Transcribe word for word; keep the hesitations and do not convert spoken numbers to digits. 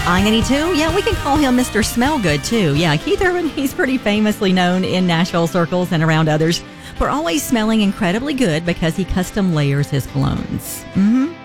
I ninety-two, yeah, we can call him Mister Smellgood, too. Yeah, Keith Urban, he's pretty famously known in Nashville circles and around others for always smelling incredibly good because he custom layers his colognes. Mm-hmm.